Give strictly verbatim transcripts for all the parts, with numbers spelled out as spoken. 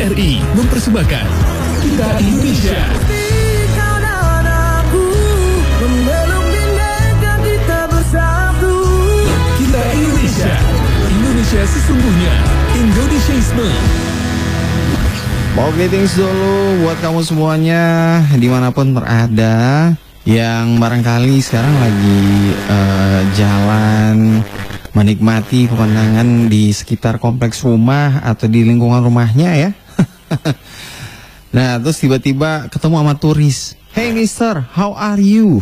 R I mempersembahkan Kita Indonesia. Kita Indonesia. Indonesia sesungguhnya. Indonesiaisme. Mau greetings dulu buat kamu semuanya dimanapun berada, yang barangkali sekarang lagi uh, jalan menikmati pemandangan di sekitar kompleks rumah atau di lingkungan rumahnya ya. Nah terus tiba-tiba ketemu sama turis. Hey mister, how are you?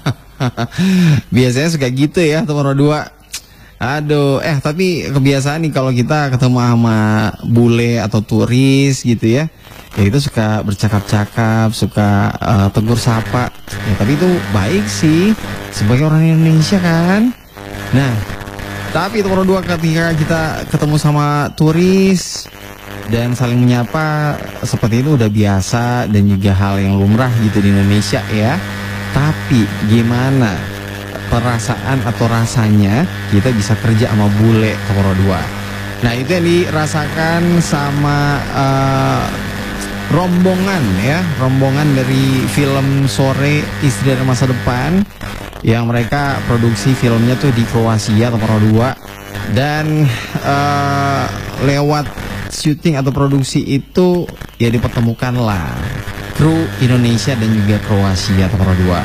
Biasanya suka gitu ya teman dua. Aduh, eh tapi kebiasaan nih kalau kita ketemu sama bule atau turis gitu ya, ya itu suka bercakap-cakap, suka uh, tegur sapa. Ya tapi itu baik sih sebagai orang Indonesia kan. Nah, tapi teman dua ketika kita ketemu sama turis dan saling menyapa seperti itu udah biasa dan juga hal yang lumrah gitu di Indonesia ya. Tapi gimana perasaan atau rasanya kita bisa kerja sama bule nomor dua? Nah itu yang dirasakan sama uh, rombongan ya, rombongan dari film Sore Istri dari Masa Depan, yang mereka produksi filmnya tuh di Kroasia nomor dua, dan uh, lewat syuting atau produksi itu ya dipertemukan lah kru Indonesia dan juga Kroasia nomor dua.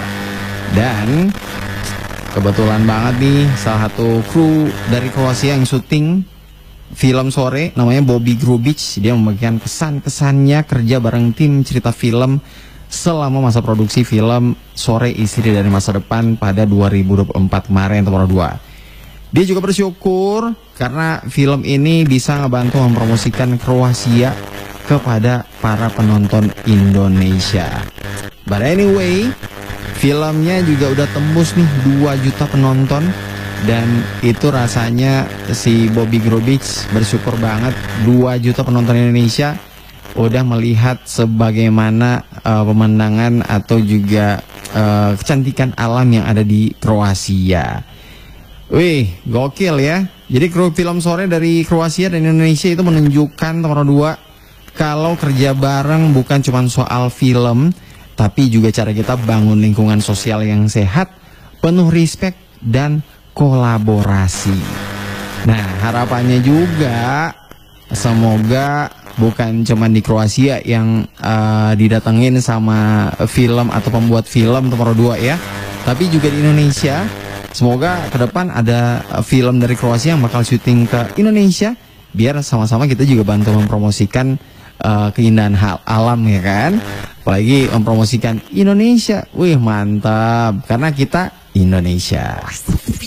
Dan kebetulan banget nih salah satu kru dari Kroasia yang syuting film Sore namanya Bobby Grubic, dia membagikan kesan-kesannya kerja bareng tim cerita film selama masa produksi film Sore Istri dari Masa Depan pada dua ribu dua puluh empat kemarin nomor dua. Dia juga bersyukur karena film ini bisa ngebantu mempromosikan Kroasia kepada para penonton Indonesia. But anyway, filmnya juga udah tembus nih dua juta penonton, dan itu rasanya si Bobby Grubic bersyukur banget dua juta penonton Indonesia udah melihat sebagaimana uh, pemandangan atau juga uh, kecantikan alam yang ada di Kroasia. Wih, gokil ya. Jadi kru film Sore dari Kroasia dan Indonesia itu menunjukkan nomor dua kalau kerja bareng bukan cuma soal film, tapi juga cara kita bangun lingkungan sosial yang sehat, penuh respect dan kolaborasi. Nah, harapannya juga semoga bukan cuma di Kroasia yang uh, didatengin sama film atau pembuat film nomor dua ya, tapi juga di Indonesia. Semoga ke depan ada film dari Kroasia yang bakal syuting ke Indonesia, biar sama-sama kita juga bantu mempromosikan uh, keindahan hal alam ya kan. Apalagi mempromosikan Indonesia. Wih mantap, karena kita Indonesia.